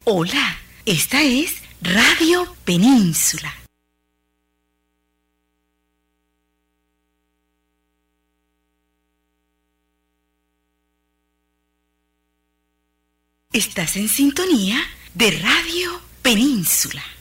Hola, esta es Radio Península. Estás en sintonía de Radio Península.